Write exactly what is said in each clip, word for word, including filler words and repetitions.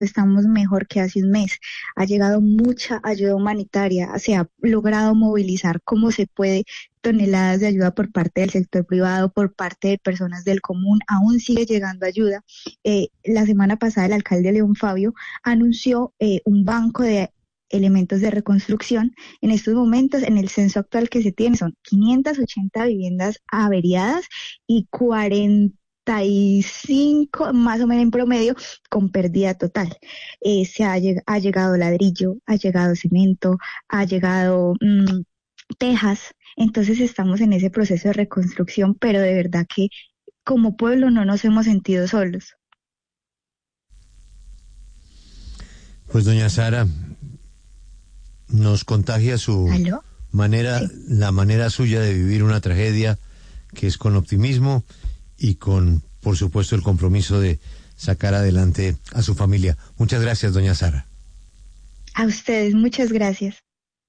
estamos mejor que hace un mes. Ha llegado mucha ayuda humanitaria, se ha logrado movilizar como se puede toneladas de ayuda por parte del sector privado, por parte de personas del común, aún sigue llegando ayuda. Eh, la semana pasada el alcalde León Fabio anunció eh, un banco de elementos de reconstrucción. En estos momentos, en el censo actual que se tiene, son quinientas ochenta viviendas averiadas y cuarenta y cinco más o menos en promedio con pérdida total. Eh, se ha, lleg- ha llegado ladrillo, ha llegado cemento, ha llegado mmm, tejas. Entonces estamos en ese proceso de reconstrucción, pero de verdad que como pueblo no nos hemos sentido solos. Pues doña Sara, nos contagia su ¿Aló? manera, sí. La manera suya de vivir una tragedia, que es con optimismo y con, por supuesto, el compromiso de sacar adelante a su familia. Muchas gracias, doña Sara. A ustedes, muchas gracias.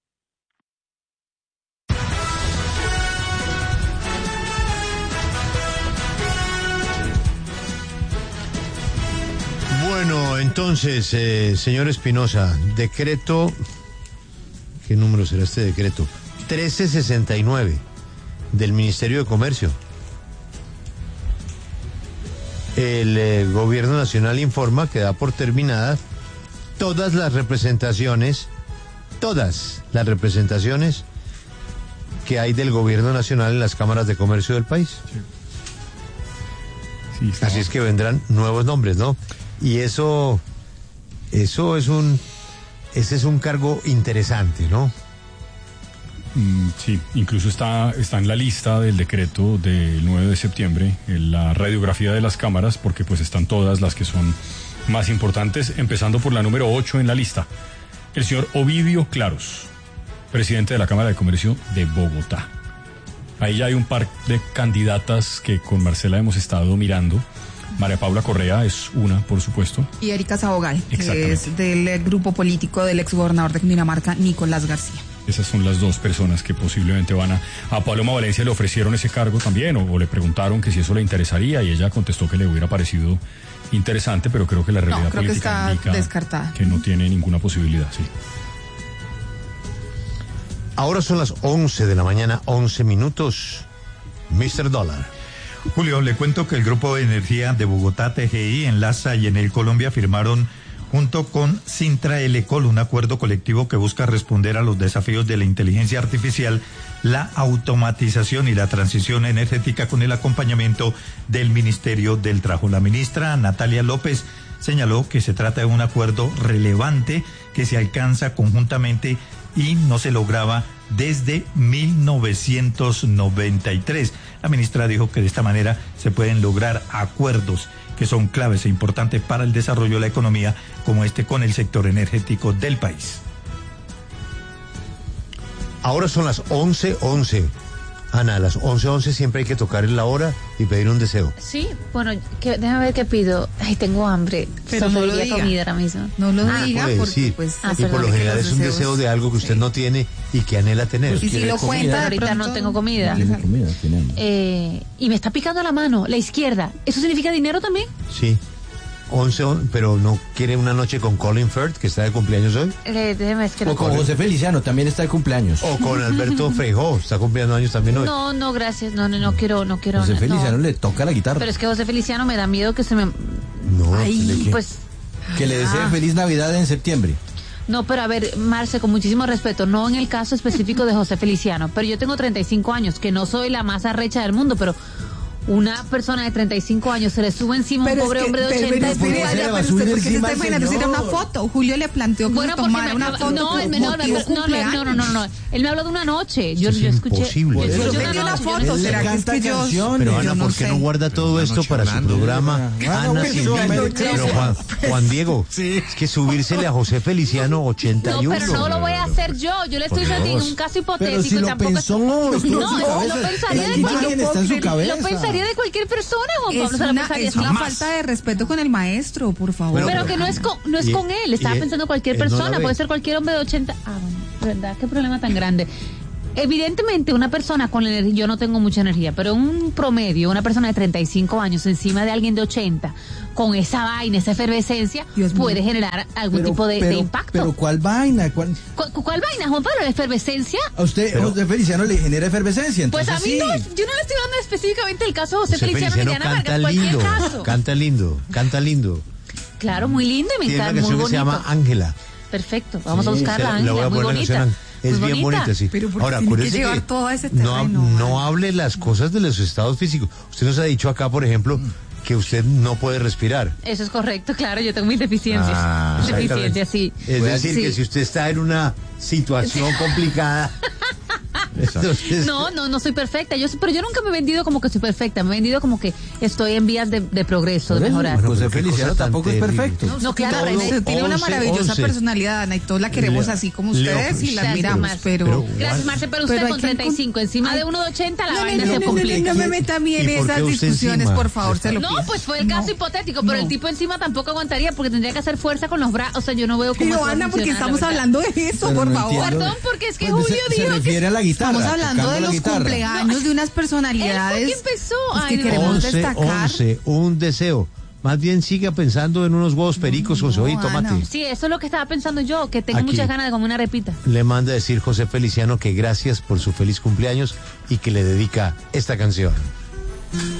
Bueno, entonces, eh, señor Espinosa, decreto, ¿qué número será este decreto? trece sesenta y nueve del Ministerio de Comercio. El eh, Gobierno Nacional informa que da por terminadas todas las representaciones, todas las representaciones que hay del Gobierno Nacional en las cámaras de comercio del país. Sí. Sí, así es que vendrán nuevos nombres, ¿no? Y eso, eso es un, ese es un cargo interesante, ¿no? Mm, sí, incluso está, está en la lista del decreto del nueve de septiembre, en la radiografía de las cámaras, porque pues están todas las que son más importantes, empezando por la número ocho en la lista. El señor Ovidio Claros, presidente de la Cámara de Comercio de Bogotá. Ahí ya hay un par de candidatas que con Marcela hemos estado mirando. María Paula Correa es una, por supuesto. Y Erika Sabogal, que es del grupo político del exgobernador de Cundinamarca, Nicolás García. Esas son las dos personas que posiblemente van a... A Paloma Valencia le ofrecieron ese cargo también, o, o le preguntaron que si eso le interesaría, y ella contestó que le hubiera parecido interesante, pero creo que la realidad no, creo política que está indica descartada. Que no tiene ninguna posibilidad, sí. Ahora son las once de la mañana, once minutos. mister Dólar. Julio, le cuento que el Grupo de Energía de Bogotá, T G I, Enlaza y Enel Colombia firmaron junto con Sintra Elecol un acuerdo colectivo que busca responder a los desafíos de la inteligencia artificial, la automatización y la transición energética con el acompañamiento del Ministerio del Trabajo. La ministra Natalia López señaló que se trata de un acuerdo relevante que se alcanza conjuntamente y no se lograba desde mil novecientos noventa y tres. La ministra dijo que de esta manera se pueden lograr acuerdos que son claves e importantes para el desarrollo de la economía, como este con el sector energético del país. Ahora son las once once. Ana, a las once once siempre hay que tocar en la hora y pedir un deseo. Sí, bueno, que, déjame ver qué pido. Ay, tengo hambre. Pero no lo diga. Comida ahora mismo. No lo ah, diga puede porque decir. pues... Ah, y por lo general es un deseos, deseo de algo que usted sí. no tiene y que anhela tener. Pues, y si lo comida, cuenta, ahorita pronto, no tengo comida. Tiene comida, tiene. Eh, y me está picando la mano, la izquierda. ¿Eso significa dinero también? Sí. once, pero no quiere una noche con Colin Firth, que está de cumpleaños hoy. Eh, déjeme, es que O no con puedo. José Feliciano, también está de cumpleaños. O con Alberto Feijó, está cumpliendo años también hoy. No, no, gracias. No, no, no quiero, no quiero. José no. Feliciano le toca la guitarra. Pero es que José Feliciano me da miedo que se me... No, Ay, ¿qué? pues... Que le desee Ah. feliz Navidad en septiembre. No, pero a ver, Marce, con muchísimo respeto, no en el caso específico de José Feliciano, pero yo tengo treinta y cinco años, que no soy la más arrecha del mundo, pero una persona de treinta y cinco años se le sube encima a un pobre es que, hombre de pero, ochenta pero, y pero, ¿por qué se le va a pero subir usted, ¿por qué se encima está al imaginando? Si era una señor? foto, Julio le planteó que Bueno, se porque tomara me una acaba- foto no, como él me, no, motivo no, no, no, cumpleaños. no, no, no, él me habló de una noche, yo, Eso es yo escuché, imposible. yo Pero escuché me dio una noche, foto, yo- Él le ¿será que es canta que yo- canciones. Pero yo Ana, no ¿por qué sé. no guarda todo Una esto noche para su hablando, programa? ¿verdad? Ana, Ah, sin no, fin. pero- Pero Juan, Juan Diego, es que subírsele a José Feliciano ochenta y No, uno. pero no lo voy a hacer yo, yo le estoy diciendo en un caso hipotético. Pero si lo tampoco pensó, es... estuvo no, en su no, cabeza. lo pensaría La de imagen cualquier, está en su lo cabeza. pensaría de cualquier persona, Juan Es Pablo, se lo una, pensaría. es una Jamás. falta de respeto con el maestro, por favor. Bueno, Pero que no es con, no es y- con él, estaba y- pensando cualquier él no la persona, ve. puede ser cualquier hombre de ochenta. Ah, bueno, ¿verdad? Qué problema tan grande. Evidentemente, una persona con la energía, yo no tengo mucha energía, pero un promedio, una persona de treinta y cinco años encima de alguien de ochenta, con esa vaina, esa efervescencia, Dios puede mío. generar algún Pero- tipo de, pero- de impacto. Pero ¿cuál vaina? ¿Cuál- ¿Cu- ¿Cuál vaina, Juan Pablo? ¿La efervescencia? A usted, Pero- José Feliciano, le genera efervescencia. Pues Entonces, a mí sí. no, yo no le estoy hablando específicamente del caso de José, José Feliciano, Feliciano ni de Ana canta Vargas, cualquier lindo, caso. canta lindo, canta lindo. Claro, muy lindo y me Tiene una encanta, muy canción que bonito. se llama Ángela. Perfecto, vamos a Sí, buscarla, Se la- Ángela, la voy a muy poner la bonita. canción. Es muy bien bonita, sí. Pero ¿por qué Ahora, tiene que acuérdese llevar que todo a ese no, terreno, no Ana? hable las cosas de los estados físicos. Usted nos ha dicho acá, por ejemplo, que usted no puede respirar. Eso es correcto, claro, yo tengo mis deficiencias. Ah, deficiencias, sí. Es decir, Sí. que si usted está en una situación complicada, entonces, No, no, no soy perfecta. Yo, pero yo nunca me he vendido como que soy perfecta. Me he vendido como que estoy en vías de, de progreso, de Por eso, mejorar. Bueno, José pero qué Feliciano cosa tan tampoco es terrible. perfecto. No, claro, todo Reina, Usted tiene una once, maravillosa once. personalidad, Ana, y todos la queremos Le- así como le ustedes ofre- y la Gracias, admiramos, Marce. pero... pero- Gracias, Marce, pero usted Pero hay con que encon- treinta y cinco, encima Ay. de uno de ochenta, la No, no, vaina no, se no, no, complica. no me meta a mí en ¿Y por qué esas usted discusiones, encima? por favor, se lo No, pido. pues fue el caso No. hipotético, pero el No. tipo encima tampoco aguantaría porque tendría que hacer fuerza con los brazos. O sea, yo no veo cómo Pero eso va a Ana, porque funcionar, la estamos verdad. hablando de eso, Pero por no favor. entiendo. Perdón, porque es que Pues, Julio se, se dijo que... refiere a la guitarra. Estamos hablando tocando de la los guitarra. cumpleaños de unas personalidades. Él fue quien empezó. Pues Ay, que no. queremos once, destacar. once, un deseo. Más bien siga pensando en unos huevos pericos con no, cebolla y tomate. Ana. Sí, eso es lo que estaba pensando yo, que tengo Aquí. muchas ganas de comer una repita. Le manda a decir José Feliciano que gracias por su feliz cumpleaños y que le dedica esta canción.